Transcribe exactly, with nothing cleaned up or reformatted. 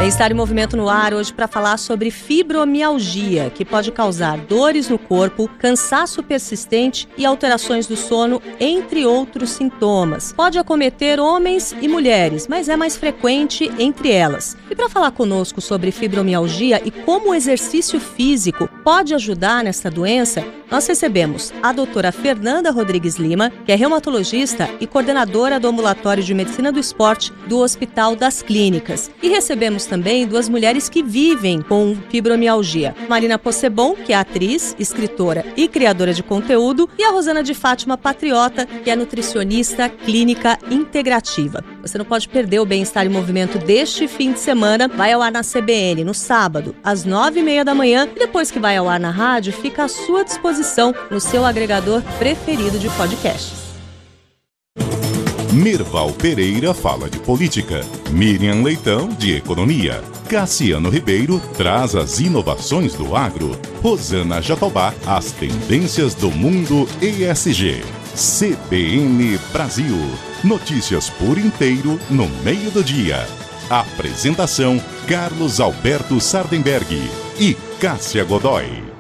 Bem-estar em movimento no ar hoje para falar sobre fibromialgia, que pode causar dores no corpo, cansaço persistente e alterações do sono, entre outros sintomas. Pode acometer homens e mulheres, mas é mais frequente entre elas. E para falar conosco sobre fibromialgia e como o exercício físico pode ajudar nessa doença, nós recebemos a doutora Fernanda Rodrigues Lima, que é reumatologista e coordenadora do Ambulatório de Medicina do Esporte do Hospital das Clínicas. E recebemos também duas mulheres que vivem com fibromialgia. Marina Possebon, que é atriz, escritora e criadora de conteúdo, e a Rosana de Fátima Patriota, que é nutricionista clínica integrativa. Você não pode perder o Bem-Estar em Movimento deste fim de semana. Vai ao ar na C B N no sábado, às nove e meia da manhã, e depois que vai ao ar na rádio, fica à sua disposição no seu agregador preferido de podcasts. Mirval Pereira fala de política, Miriam Leitão de economia, Cassiano Ribeiro traz as inovações do agro, Rosana Jatobá as tendências do mundo E S G. C B N Brasil, notícias por inteiro no meio do dia. Apresentação Carlos Alberto Sardenberg e Cássia Godoy.